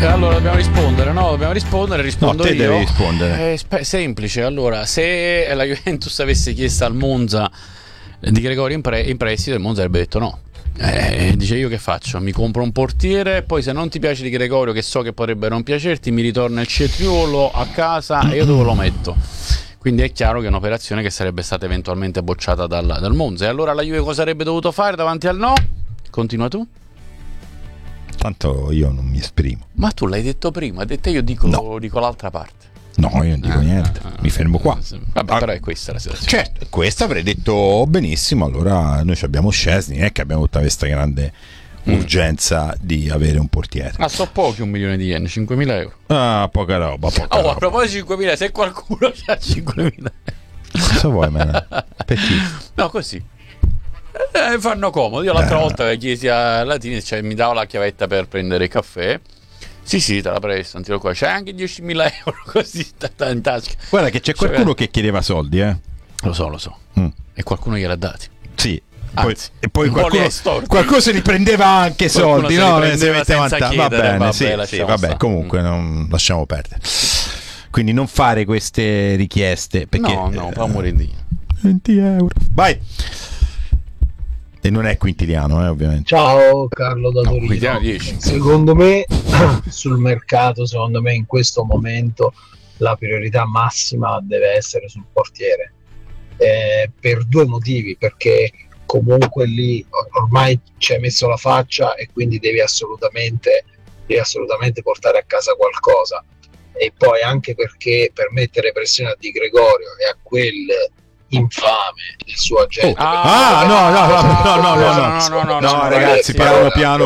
Allora dobbiamo rispondere, no? Rispondo te io. devi rispondere. Semplice. Allora, se la Juventus avesse chiesto al Monza di Gregorio in prestito, il Monza avrebbe detto no. Dice, io che faccio? Mi compro un portiere, poi se non ti piace di Gregorio, che so che potrebbe non piacerti, mi ritorna il cetriolo a casa e io dove lo metto? Quindi è chiaro che è un'operazione che sarebbe stata eventualmente bocciata dal Monza. E allora la Juve cosa avrebbe dovuto fare davanti al no? Continua tu. Tanto io non mi esprimo. Ma tu l'hai detto prima, io dico l'altra parte. No, io non dico niente, mi fermo qua. Vabbè, però è questa la situazione. Certo, questa avrei detto benissimo. Allora noi abbiamo Szczesny, non è che abbiamo tutta questa grande urgenza di avere un portiere. Ma so pochi, 1 milione di yen, 5.000 euro. Ah, poca roba. A proposito di 5.000, se qualcuno ha 5.000 euro. Cosa vuoi, man? Per chi? No, così. Fanno comodo. Io l'altra volta che chiesi a Latini, mi dava la chiavetta per prendere il caffè. Sì, te la presto, non ti lo qua. C'è anche 10.000 euro così in tasca. Guarda che c'è qualcuno che chiedeva soldi, Lo so. E qualcuno gliel'ha dati. Sì. Poi qualcuno se li prendeva anche soldi, no? Va bene, vabbè, comunque non lasciamo perdere. Quindi non fare queste richieste perché no, per amore di Dio. 20 euro. Vai. E non è Quintiliano, ovviamente. Ciao Carlo da Torino. 10. Secondo me sul mercato, in questo momento la priorità massima deve essere sul portiere, per 2 motivi: perché comunque lì ormai ci hai messo la faccia e quindi devi assolutamente portare a casa qualcosa, e poi anche perché per mettere pressione a Di Gregorio e a quel infame il suo agente. No, ragazzi, piano.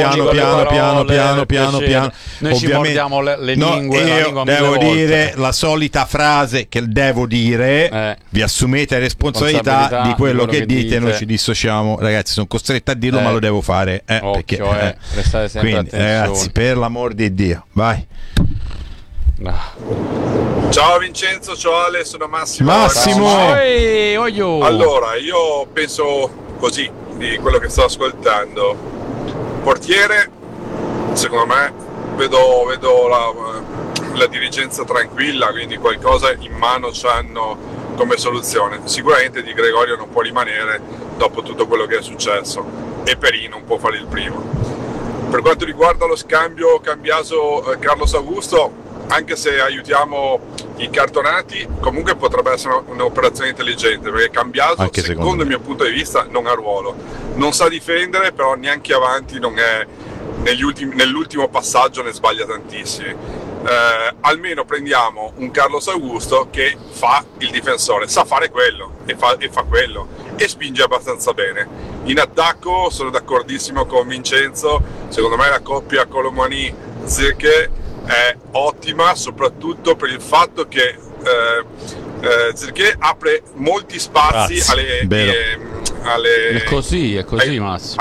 Noi ci mordiamo le lingue. Io devo dire la solita frase che devo dire. Vi assumete responsabilità di quello che dite. Noi ci dissociamo, ragazzi. Sono costretto a dirlo, ma lo devo fare. Perché prestate sempre quindi, attenzione. ragazzi, per l'amor di Dio, vai. Ciao Vincenzo, ciao Ale, sono Massimo. Allora, io penso così di quello che sto ascoltando. Portiere, secondo me, vedo la dirigenza tranquilla, quindi qualcosa in mano c'hanno come soluzione. Sicuramente Di Gregorio non può rimanere dopo tutto quello che è successo e Perin non può fare il primo. Per quanto riguarda lo scambio Cambiaso-Carlos Augusto, anche se aiutiamo i cartonati, comunque potrebbe essere un'operazione intelligente, perché Cambiaso, secondo il mio punto di vista, non ha ruolo, non sa difendere, però neanche avanti non è, nell'ultimo passaggio ne sbaglia tantissimi. Almeno prendiamo un Carlos Augusto che fa il difensore, sa fare quello e fa quello e spinge abbastanza bene. In attacco sono d'accordissimo con Vincenzo, secondo me la coppia Colomani-Zirkzee è ottima, soprattutto per il fatto che Zirkzee apre molti spazi alle è così Massimo.